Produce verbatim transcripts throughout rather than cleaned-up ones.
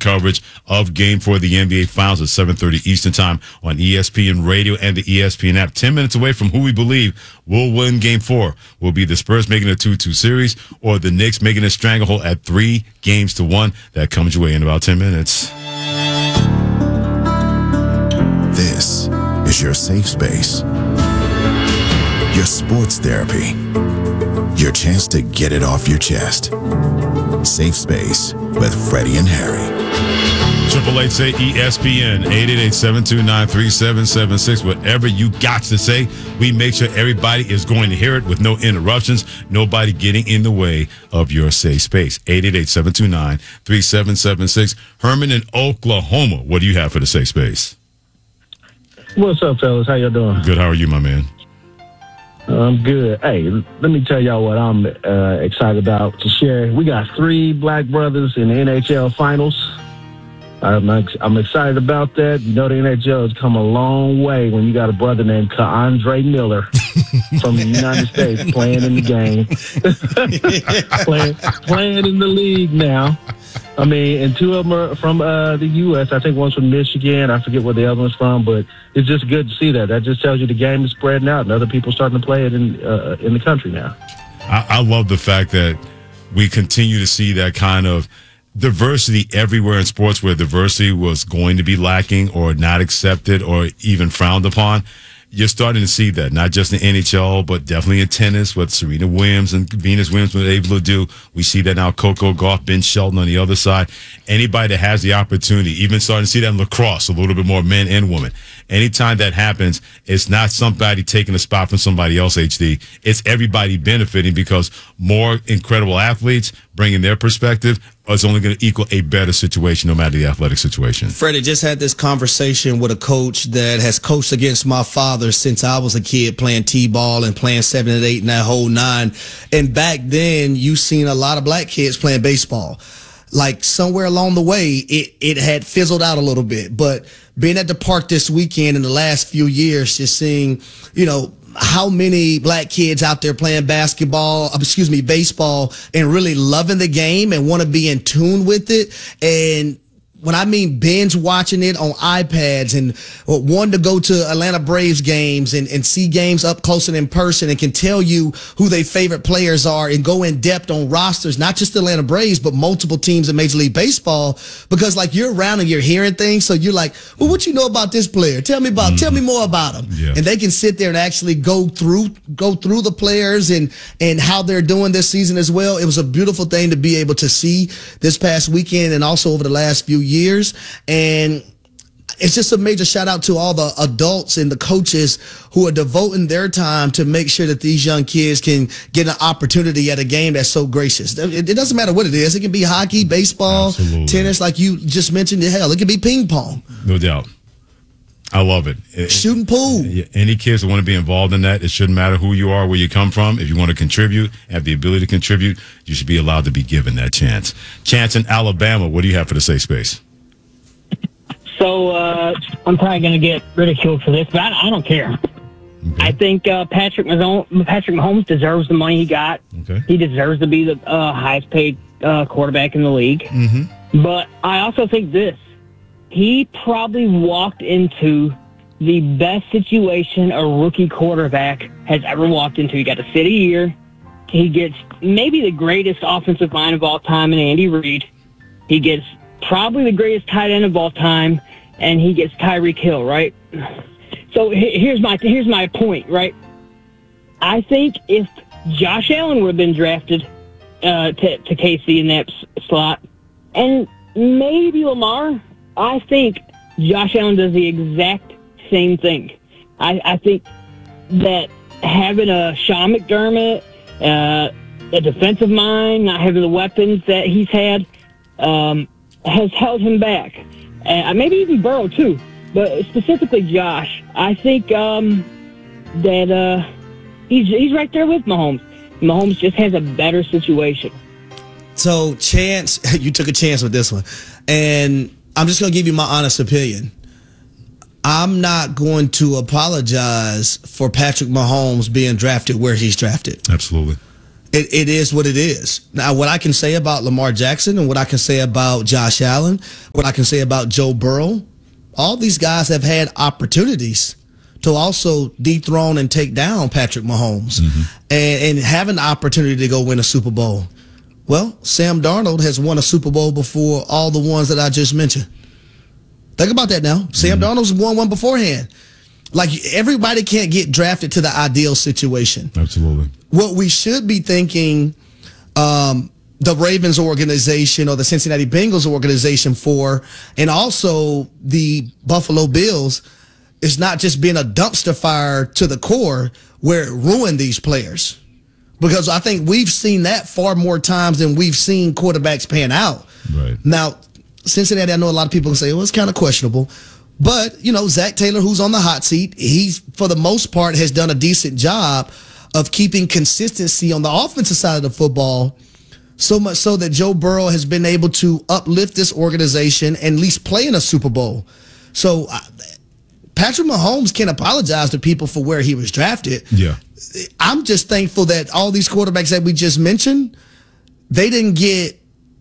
coverage of Game Four of the N B A Finals at seven thirty Eastern Time on E S P N Radio and the E S P N app. Ten minutes away from who we believe will win Game Four. Will be the Spurs making a two two series or the Knicks making a stranglehold at three games to one. That comes your way in about ten minutes. This is your safe space. Your sports therapy. Your chance to get it off your chest. Safe Space with Freddie and Harry. Triple eight say E S P N eight eight eight, seven two nine, three seven seven six. Whatever you got to say, we make sure everybody is going to hear it with no interruptions, nobody getting in the way of your safe space. eight eight eight, seven two nine, three seven seven six. Herman in Oklahoma, what do you have for the safe space? What's up, fellas? How y'all doing? Good. How are you, my man? I'm good. Hey, let me tell y'all what I'm uh, excited about to share. We got three black brothers in the N H L finals. I'm, I'm excited about that. You know, the N H L has come a long way when you got a brother named K'Andre Miller from the United States playing in the game, playing, playing in the league now. I mean, and two of them are from uh, the U S I think one's from Michigan. I forget where the other one's from, but it's just good to see that. That just tells you the game is spreading out and other people starting to play it in uh, in the country now. I, I love the fact that we continue to see that kind of diversity everywhere in sports where diversity was going to be lacking or not accepted or even frowned upon. You're starting to see that, not just in N H L, but definitely in tennis, what Serena Williams and Venus Williams were able to do. We see that now, Coco Gauff, Ben Shelton on the other side. Anybody that has the opportunity, even starting to see that in lacrosse, a little bit more men and women. Anytime that happens, it's not somebody taking a spot from somebody else, H D. It's everybody benefiting because more incredible athletes bringing their perspective is only going to equal a better situation no matter the athletic situation. Freddie, just had this conversation with a coach that has coached against my father since I was a kid playing T-ball and playing seven and eight and that whole nine. And back then, you seen a lot of black kids playing baseball. Like somewhere along the way, it, it had fizzled out a little bit. But being at the park this weekend in the last few years, just seeing, you know, how many black kids out there playing basketball, excuse me, baseball, and really loving the game and want to be in tune with it. And when I mean binge watching it on iPads and wanting to go to Atlanta Braves games and, and see games up close and in person and can tell you who their favorite players are and go in depth on rosters, not just the Atlanta Braves, but multiple teams in Major League Baseball, because like you're around and you're hearing things. So you're like, well, what you know about this player? Tell me about, mm. tell me more about him. Yeah. And they can sit there and actually go through, go through the players and, and how they're doing this season as well. It was a beautiful thing to be able to see this past weekend and also over the last few years. years and it's just a major shout out to all the adults and the coaches who are devoting their time to make sure that these young kids can get an opportunity at a game that's so gracious. It, it doesn't matter what it is. It can be hockey, baseball, Absolutely. tennis, like you just mentioned. Hell, it can be ping pong. No doubt. I love it. it Shooting pool. Any kids that want to be involved in that, it shouldn't matter who you are, where you come from. If you want to contribute, have the ability to contribute, you should be allowed to be given that chance. Chance in Alabama, what do you have for the safe space? So uh, I'm probably going to get ridiculed for this, but I, I don't care. Okay. I think uh, Patrick Mahomes, Patrick Mahomes deserves the money he got. Okay. He deserves to be the uh, highest paid uh, quarterback in the league. Mm-hmm. But I also think this. He probably walked into the best situation a rookie quarterback has ever walked into. He got a city year. He gets maybe the greatest offensive mind of all time in Andy Reid. He gets probably the greatest tight end of all time, and he gets Tyreek Hill, right? So here's my here's my point, right? I think if Josh Allen would have been drafted uh, to, to K C in that slot, and maybe Lamar, I think Josh Allen does the exact same thing. I, I think that having a Sean McDermott, uh, a defensive mind, not having the weapons that he's had, um, has held him back. Uh, maybe even Burrow, too. But specifically Josh, I think um, that uh, he's he's right there with Mahomes. Mahomes just has a better situation. So, Chance, you took a chance with this one. And I'm just going to give you my honest opinion. I'm not going to apologize for Patrick Mahomes being drafted where he's drafted. Absolutely. It, it is what it is. Now, what I can say about Lamar Jackson and what I can say about Josh Allen, what I can say about Joe Burrow, all these guys have had opportunities to also dethrone and take down Patrick Mahomes mm-hmm. and, and have an opportunity to go win a Super Bowl. Well, Sam Darnold has won a Super Bowl before all the ones that I just mentioned. Think about that now. Sam mm-hmm. Darnold's won one beforehand. Like, everybody can't get drafted to the ideal situation. Absolutely. What we should be thinking um, the Ravens organization or the Cincinnati Bengals organization for, and also the Buffalo Bills, is not just being a dumpster fire to the core where it ruined these players. Because I think we've seen that far more times than we've seen quarterbacks pan out. Right. Now, Cincinnati, I know a lot of people can say, well, it's kind of questionable. But, you know, Zach Taylor, who's on the hot seat, he's, for the most part, has done a decent job of keeping consistency on the offensive side of the football, so much so that Joe Burrow has been able to uplift this organization and at least play in a Super Bowl. So uh, Patrick Mahomes can't apologize to people for where he was drafted. Yeah. I'm just thankful that all these quarterbacks that we just mentioned, they didn't get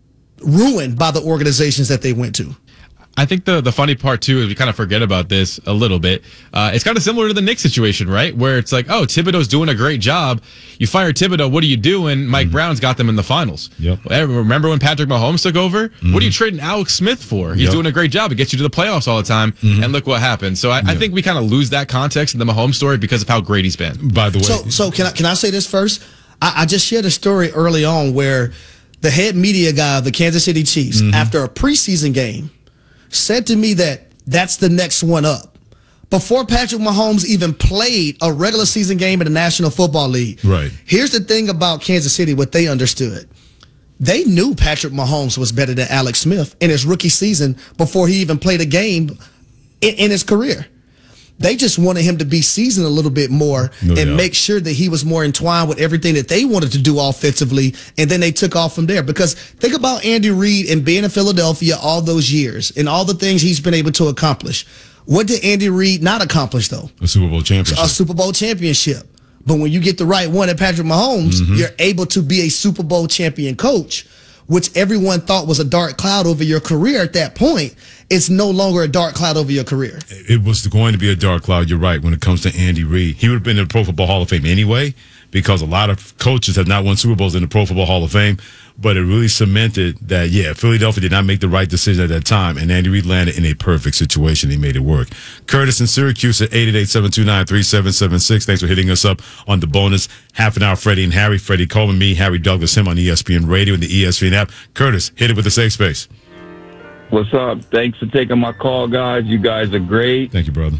ruined by the organizations that they went to. I think the the funny part, too, is we kind of forget about this a little bit. Uh, it's kind of similar to the Knicks situation, right? Where it's like, oh, Thibodeau's doing a great job. You fire Thibodeau, what are you doing? Mike mm-hmm. Brown's got them in the finals. Yep. Remember when Patrick Mahomes took over? Mm-hmm. What are you trading Alex Smith for? He's yep. doing a great job. It gets you to the playoffs all the time, mm-hmm. and look what happened. So I, yep. I think we kind of lose that context in the Mahomes story because of how great he's been. By the way. So, so can I, can I say this first? I, I just shared a story early on where the head media guy of the Kansas City Chiefs, mm-hmm. after a preseason game, said to me that that's the next one up. Before Patrick Mahomes even played a regular season game in the National Football League. Right. Here's the thing about Kansas City, what they understood. They knew Patrick Mahomes was better than Alex Smith in his rookie season before he even played a game in, in his career. They just wanted him to be seasoned a little bit more no and doubt. make sure that he was more entwined with everything that they wanted to do offensively, and then they took off from there. Because think about Andy Reid and being in Philadelphia all those years and all the things he's been able to accomplish. What did Andy Reid not accomplish, though? A Super Bowl championship. A Super Bowl championship. But when you get the right one at Patrick Mahomes, mm-hmm. you're able to be a Super Bowl champion coach, which everyone thought was a dark cloud over your career at that point. It's no longer a dark cloud over your career. It was going to be a dark cloud, you're right, when it comes to Andy Reid. He would have been in the Pro Football Hall of Fame anyway, because a lot of coaches have not won Super Bowls in the Pro Football Hall of Fame. But it really cemented that, yeah, Philadelphia did not make the right decision at that time, and Andy Reid landed in a perfect situation. He made it work. Curtis in Syracuse at eight eight eight, seven two nine, three seven seven six. Thanks for hitting us up on the bonus half an hour. Freddie and Harry. Freddie Coleman, me, Harry Douglas, him on E S P N Radio and the E S P N app. Curtis, hit it with the safe space. What's up? Thanks for taking my call, guys. You guys are great. Thank you, brother.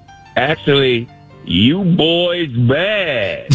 Actually, you boys bad.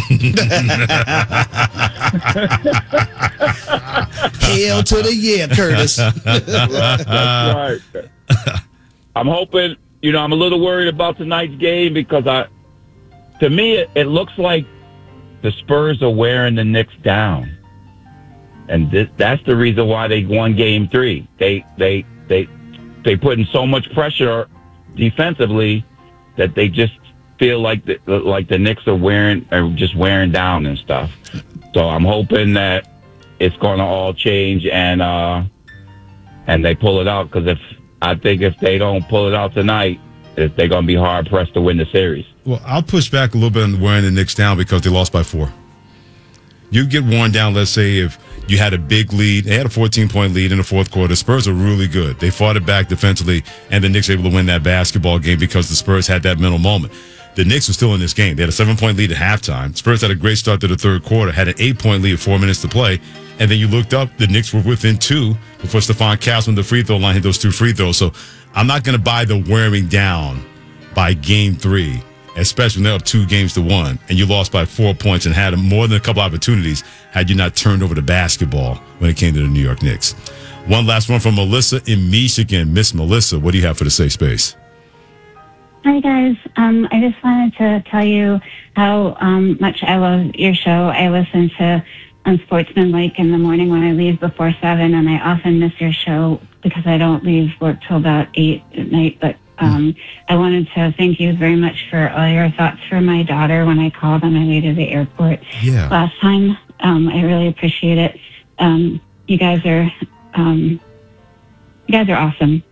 Hell to the yeah, Curtis. That's right. I'm hoping, you know, I'm a little worried about tonight's game because I, to me, it, it looks like the Spurs are wearing the Knicks down. And this, that's the reason why they won game three. They, they, they, they put in so much pressure defensively that they just feel like the, like the Knicks are wearing, are just wearing down and stuff. So I'm hoping that it's going to all change and, uh, and they pull it out. Cause if, I think if they don't pull it out tonight, they're going to be hard pressed to win the series. Well, I'll push back a little bit on wearing the Knicks down because they lost by four. You get worn down, let's say, if you had a big lead. They had a fourteen-point lead in the fourth quarter. Spurs are really good. They fought it back defensively, and the Knicks were able to win that basketball game because the Spurs had that mental moment. The Knicks were still in this game. They had a seven-point lead at halftime. Spurs had a great start to the third quarter, had an eight-point lead with four minutes to play, and then you looked up, the Knicks were within two before Stephon Castle on the free throw line hit those two free throws. So I'm not going to buy the wearing down by game three, especially when they're up two games to one, and you lost by four points and had more than a couple opportunities had you not turned over the basketball when it came to the New York Knicks. One last one from Melissa in Michigan. Miss Melissa, what do you have for the safe space? Hi, guys. Um, I just wanted to tell you how um, much I love your show. I listen to Unsportsmanlike in the morning when I leave before seven, and I often miss your show because I don't leave work till about eight at night, but Um, I wanted to thank you very much for all your thoughts for my daughter when I called on my way to the airport yeah. last time. Um, I really appreciate it. Um, you guys are, um, you guys are awesome.